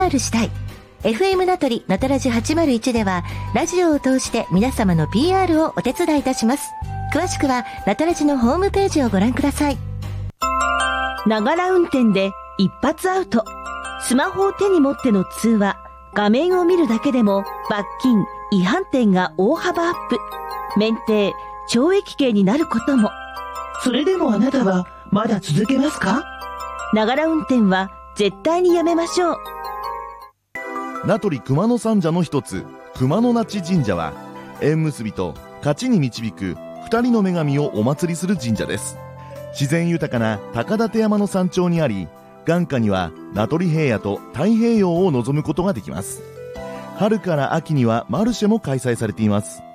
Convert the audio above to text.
PR したい。FM 名取なたらじ801ではラジオを通して皆様の PR をお手伝いいたします。詳しくはなたらじのホームページをご覧ください。 ながら運転で一発アウト。スマホを手に持っての通話、画面を見るだけでも罰金、違反点が大幅アップ。免停、懲役刑になることも。 それでもあなたはまだ続けますか？ ながら運転は絶対にやめましょう。 名取熊野三社の一つ、熊野那智神社は、縁結びと勝ちに導く二人の女神をお祭りする神社です。自然豊かな高立山の山頂にあり、眼下には名取平野と太平洋を望むことができます。春から秋にはマルシェも開催されています。